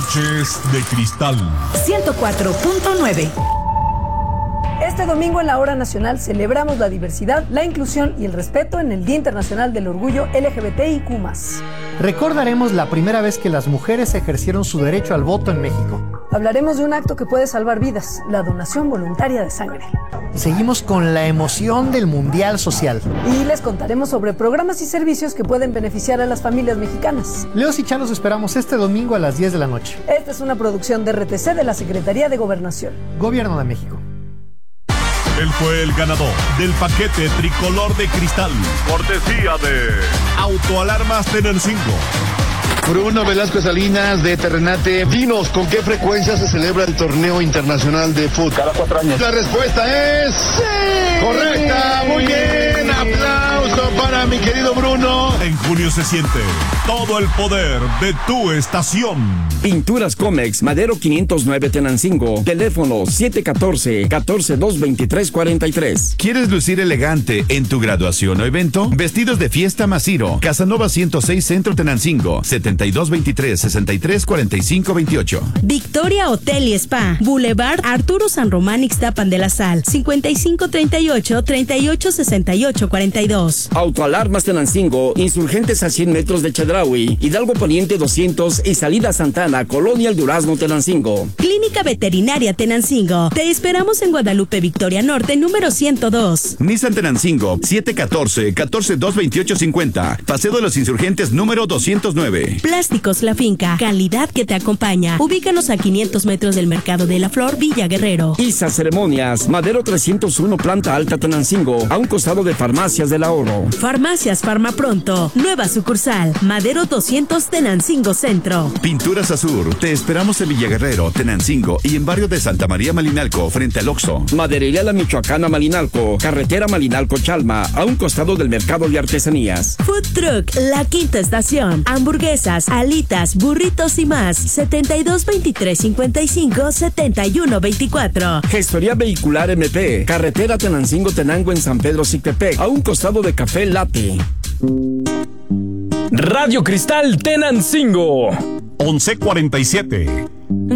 Noches de Cristal 104.9. Este domingo en la Hora Nacional celebramos la diversidad, la inclusión y el respeto en el Día Internacional del Orgullo LGBTIQ+. Recordaremos la primera vez que las mujeres ejercieron su derecho al voto en México. Hablaremos de un acto que puede salvar vidas, la donación voluntaria de sangre. Seguimos con la emoción del Mundial Social. Y les contaremos sobre programas y servicios que pueden beneficiar a las familias mexicanas. Leos y Chan los esperamos este domingo a las 10 de la noche. Esta es una producción de RTC de la Secretaría de Gobernación. Gobierno de México. Él fue el ganador del paquete tricolor de cristal, cortesía de Autoalarmas Tenancingo. Bruno Velasco Salinas de Terrenate, dinos, ¿con qué frecuencia se celebra el torneo internacional de fútbol? Cada 4 años. La respuesta es... ¡sí! ¡Correcta! ¡Muy bien! ¡Aplauso para mi querido Bruno! En junio se siente todo el poder de tu estación. Pinturas Comex, Madero 509 Tenancingo, teléfono 714-142-2343. ¿Quieres lucir elegante en tu graduación o evento? Vestidos de fiesta Masiro, Casanova 106 Centro Tenancingo, 7223-634528. Victoria Hotel y Spa, Boulevard Arturo San Román Ixtapan de la Sal, 5538-386842. Autoalarmas Tenancingo, insurgentes a 100 metros de Chedraui, Hidalgo Poniente 200 y Salida Santana, Colonia El Durazno Tenancingo. Clínica Veterinaria Tenancingo, te esperamos en Guadalupe Victoria Norte, número 102. Nissan Tenancingo, 714-142-2850, Paseo de los Insurgentes número 209. Plásticos La Finca, calidad que te acompaña. Ubícanos a 500 metros del Mercado de la Flor, Villa Guerrero. ISA Ceremonias, Madero 301 Planta Alta Tenancingo, a un costado de Farmacias del Ahorro. Farmacias Farmapronto, nueva sucursal, Madero 200 Tenancingo Centro. Pinturas Azur, te esperamos en Villa Guerrero, Tenancingo y en barrio de Santa María Malinalco, frente al Oxxo. Maderería La Michoacana Malinalco, carretera Malinalco-Chalma, a un costado del Mercado de Artesanías. Food Truck La Quinta Estación, hamburguesas, alitas, burritos y más, 722355-7124. Gestoría Vehicular MP, carretera Tenancingo-Tenango en San Pedro Sictepec, a un costado de Café Latte. Radio Cristal Tenancingo 1147.